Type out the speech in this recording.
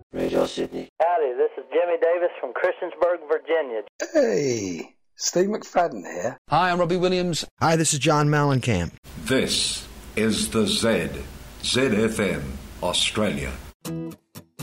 Radio Sydney. Howdy, this is Jimmy Davis from Christiansburg, Virginia. Hey, Steve McFadden here. Hi, I'm Robbie Williams. Hi, this is John Mellencamp. This is the ZFM Australia.